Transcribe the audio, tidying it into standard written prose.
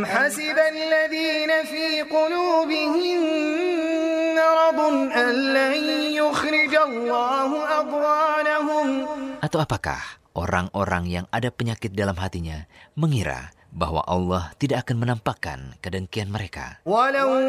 حسب الذين في قلوبهم مرض أن لن يخرج الله أضغانهم. Atau apakah orang-orang yang ada penyakit dalam hatinya mengira bahwa Allah tidak akan menampakkan kedengkian mereka? Walau